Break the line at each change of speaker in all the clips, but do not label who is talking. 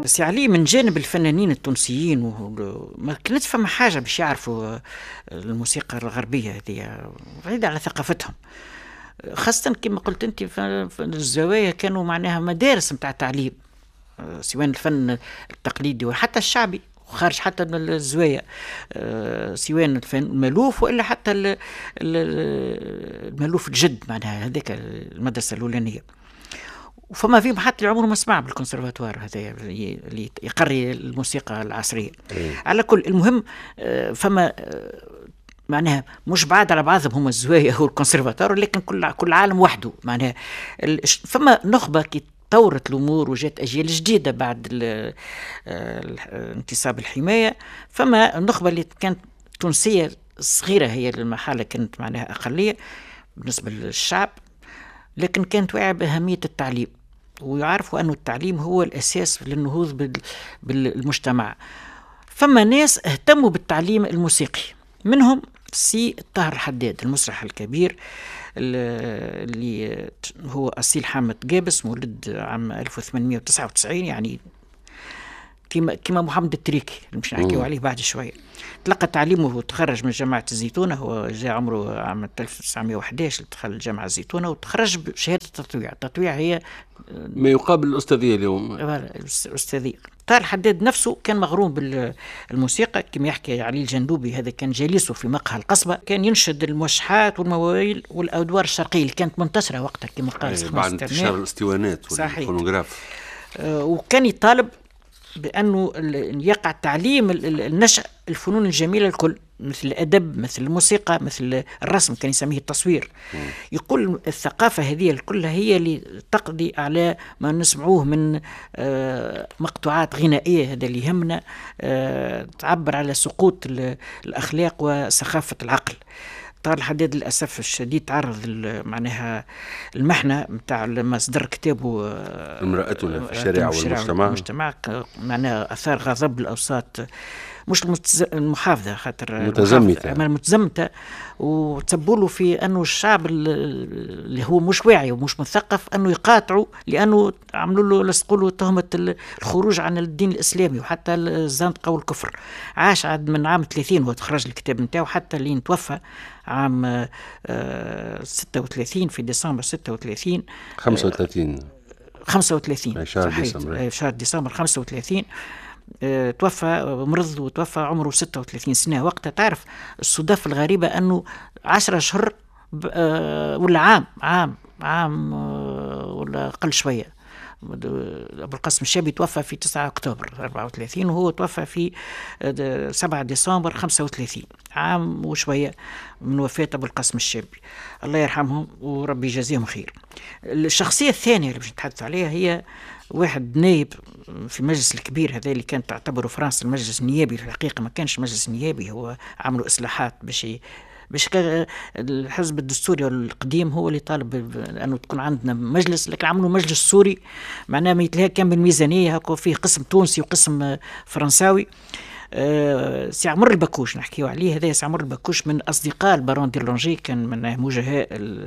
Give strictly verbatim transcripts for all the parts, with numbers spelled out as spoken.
سي علي من جانب الفنانين التونسيين ما كانت فما حاجة باش يعرفوا الموسيقى الغربية هذه بعيدة على ثقافتهم، خاصة كما قلت أنت في الزوايا كانوا معناها مدارس متاع تعليم، سواء الفن التقليدي وحتى الشعبي وخارج حتى من الزوايا، سواء الفن المألوف وإلا حتى المألوف الجد، معناها هذيك المدرسة الأولانية. وفما فيهم حتى اللي عمره ما سمع بالكونسرفاتوار هذا اللي يقري الموسيقى العصرية.
أيه.
على كل المهم فما معناها مش بعاد على بعضهم هم الزوايا والكونسرفاتوار، لكن كل كل عالم وحده. معناها فما نخبة كي تطورت الأمور وجات أجيال جديدة بعد انتصاب الحماية، فما النخبة اللي كانت تونسية صغيرة هي المحالة كانت معناها أقلية بالنسبة للشعب، لكن كانت واعية بأهمية التعليم ويعرفوا أن التعليم هو الأساس للنهوض بالمجتمع. فما ناس اهتموا بالتعليم الموسيقي، منهم سي طاهر الحداد المسرح الكبير اللي هو أصيل حامد قابس، مولد عام ألف وثمانمائة وتسعة وتسعين، يعني كما كما محمد التريكي اللي مش نحكيو عليه بعد شويه. تلقى تعليمه وتخرج من جامعه الزيتونه، هو جاء عمره عام ألف وتسعمائة وأحد عشر دخل جامعه الزيتونه وتخرج بشهاده التطويع. التطويع هي
ما يقابل الاستاذيه اليوم.
الاستاذيه. طاهر الحداد نفسه كان مغروم بالموسيقى، كما يحكي علي الجندوبي، هذا كان جليسه في مقهى القصبه، كان ينشد الموشحات والمواويل والادوار الشرقيه اللي كانت منتشره وقتها كما قال
بعد انتشار الاسطوانات والفونوغراف.
آه وكان يطالب بأنه يقع تعليم النشأ الفنون الجميلة الكل، مثل الأدب، مثل الموسيقى، مثل الرسم، كان يسميه التصوير. يقول الثقافة هذه الكل هي اللي تقضي على ما نسمعوه من مقطوعات غنائية، هذا اللي يهمنا، تعبر على سقوط الأخلاق وسخافة العقل. طاهر الحداد للأسف الشديد تعرض معناها المحنة متاع لما صدر كتابه
امرأتنا في الشارع والمجتمع،
المجتمع معناها أثار غضب الأوساط، مش المحافظة، خاطر
متزمتة
متزمتة وتسبوا في أنه الشعب اللي هو مش واعي ومش مثقف أنه يقاطعوا، لأنه عملوا له لصقوا له تهمة الخروج عن الدين الإسلامي وحتى الزندقة والكفر. عاش عاد من عام ثلاثين وتخرج الكتاب نتاعو حتى اللي توفى عام ستة وثلاثين في ديسمبر ستة وثلاثين
خمسة وثلاثين
خمسة وثلاثين
شهر ديسمبر
شهر ديسمبر خمسة وثلاثين. أه توفى مرض وتوفى عمره ستة وثلاثين سنة. وقتها تعرف الصدف الغريبة أنه عشرة شهر أه ولا عام عام عام أه ولا قل شوية. أبو القاسم الشابي توفى في تسعة أكتوبر أربعة وثلاثين وهو توفى في سبعة ديسمبر خمسة وثلاثين، عام وشوية من وفاة أبو القاسم الشابي، الله يرحمهم وربي يجازيهم خير. الشخصية الثانية اللي باش نتحدث عليها هي واحد نائب في المجلس الكبير، هذا اللي كانت تعتبره فرنسا المجلس النيابي، في الحقيقة ما كانش مجلس نيابي، هو عملوا إصلاحات باش باش الحزب الدستوري القديم هو اللي طالب أنه تكون عندنا مجلس، لكن عملوا مجلس سوري معناه ما يتلهى كان بالميزانية، هكو فيه قسم تونسي وقسم فرنساوي. أه سي عمر البكوش نحكيو عليه، هذا سي عمر البكوش من أصدقاء البارون دي لونجي، كان من موجهاء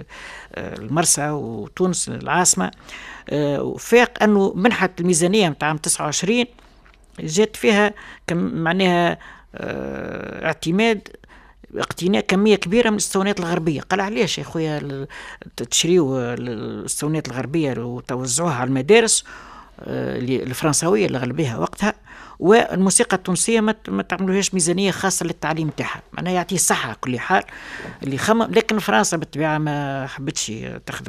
المرسى وتونس العاصمة. أه فاق أنه منحة الميزانية متاع عام تسعة وعشرين جات فيها معناها أه اعتماد اقتناء كمية كبيرة من الاسطوانات الغربية. قال علاش يا خويا تشريوا الاسطوانات الغربية وتوزعوها على المدارس الفرنساوية اللي غلبيها وقتها، والموسيقى التونسية ما تعملوهاش ميزانية خاصة للتعليم تاعها، معناها يعطيه الصحة على كل حال اللي خمم. لكن فرنسا بالطبيعة ما حبتش تاخذ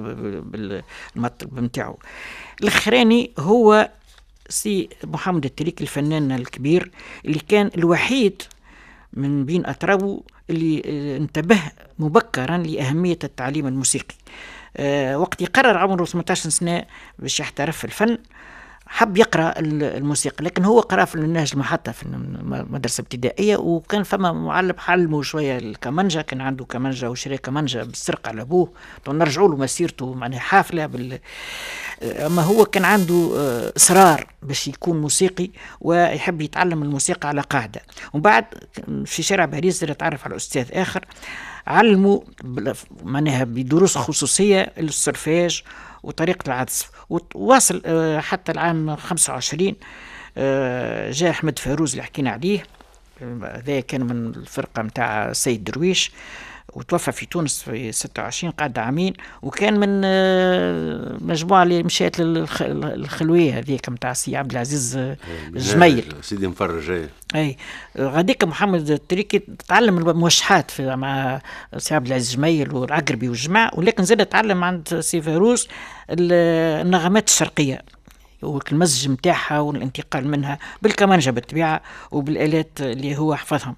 بالمطلب نتاعو. الاخراني هو سي محمد التريكي الفنان الكبير اللي كان الوحيد من بين أتراوه اللي انتبه مبكرا لأهمية التعليم الموسيقي. أه وقت يقرر عمره ثمانية عشر سنة باش يحترف في الفن، حب يقرأ الموسيقى، لكن هو قرأ في النهج المحطة في مدرسة ابتدائية، وكان فما معلم حلمه شوية الكمانجا، كان عنده كمانجا وشري كمانجا بالسرقة على أبوه، نرجعوا له مسيرته معناها حافلة بال... أما هو كان عنده إصرار باش يكون موسيقي ويحب يتعلم الموسيقى على قاعدة. ومن بعد في شارع باريس تعرف على أستاذ آخر علموا معناها بدروس خصوصية السولفيج وطريقة العزف. وواصل حتى العام خمسة وعشرين جاء أحمد فيروز اللي حكينا عليه، هذا كان من الفرقة متاع سيد درويش، وتوفى في تونس في ستة وعشرين، قعد عامين، وكان من مجموعة اللي مشيت للخلوية هذيك متاع سي عبد العزيز الجميل
سيدي مفرج.
اي غاديك محمد التريكي تعلم الموشحات مع سي عبد العزيز الجميل والعقربي والجماعة، ولكن زاد تعلم عند سي فيروز النغمات الشرقية والمزج متاعها والانتقال منها بالكمانجة بالطبيعة وبالآلات اللي هو حفظهم.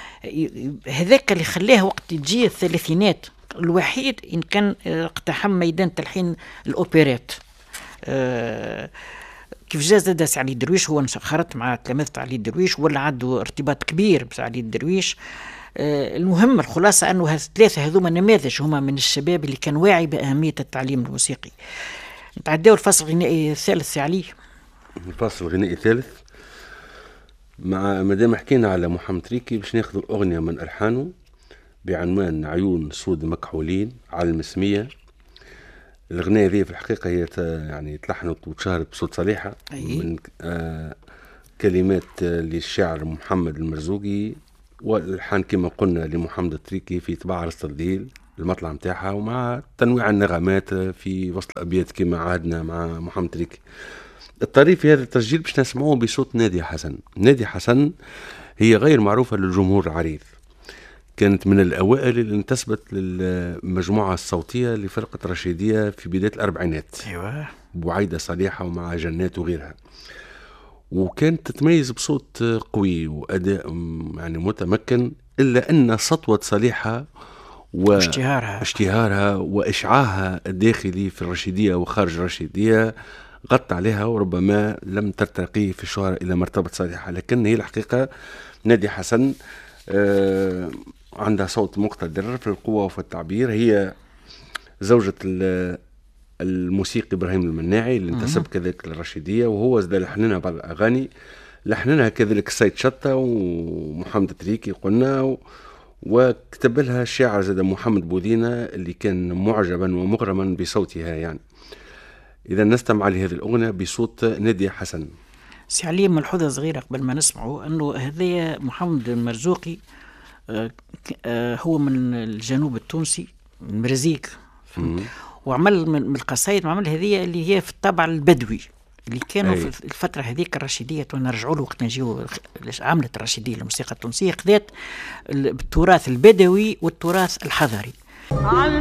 هذاك اللي خلاه وقت تجي الثلاثينات الوحيد إن كان اقتحم ميدان تلحين الأوبريت. أه كيف جاء زاد سي علي درويش، هو انخرط مع تلامذة علي درويش ولا عنده ارتباط كبير بسي علي درويش. أه المهم الخلاصة أنه الثلاثة هذوما نماذج هما من الشباب اللي كان واعي بأهمية التعليم الموسيقي. نتعداو الفصل الغنائي الثالث سي علي.
الفصل الغنائي الثالث مع مدام حكينا على محمد تريكي، باش ناخذ الأغنية من ألحانه بعنوان عيون سود مكحولين على المسمية. الأغنية ذي في الحقيقة هي يعني تلحنت وتشهرت بصوت صليحة من آه كلمات للشاعر محمد المرزوقي، والألحان كما قلنا لمحمد التريكي في طباعة رسترديل المطلع متاعها، ومع تنويع النغمات في وسط الأبيات كما عهدنا مع محمد تريكي. الطريف في هذا التسجيل باش نسمعوه بصوت نادية حسن. نادية حسن هي غير معروفة للجمهور العريض، كانت من الأوائل اللي انتسبت للمجموعة الصوتية لفرقة رشيدية في بداية الأربعينات.
أيوة.
بوعيدة صالحة ومع جنات وغيرها، وكانت تتميز بصوت قوي وأداء يعني متمكن، إلا أن سطوة صالحة
واشتهارها
اشتهارها وإشعاعها الداخلي في الرشيدية وخارج الرشيدية غطى عليها، وربما لم ترتقي في الشهرة إلى مرتبة صالحة. لكن هي الحقيقة نادية حسن آه عندها صوت مقتدر في القوة وفي التعبير. هي زوجة الموسيقي إبراهيم المناعي اللي انتسب كذلك للرشيدية، وهو زاد لحننا بعض الأغاني، لحننا كذلك السيد شطة ومحمد تريكي قلنا، و... وكتب لها الشاعر زاد محمد بودينة اللي كان معجبا ومغرما بصوتها يعني. إذا نستمع لهذه الأغنية بصوت نادية حسن.
سي علي ملحوظة صغيرة قبل ما نسمعه، أنه هذا محمد المرزوقي هو من الجنوب التونسي من مرزيك، وعمل من القصائد وعمل هذه اللي هي في الطابع البدوي اللي كانوا أي. في الفترة هذيك الرشيدية، ونرجعوا له وقت نجيو عملت الرشيدية الموسيقى التونسية خذات التراث البدوي والتراث الحضري.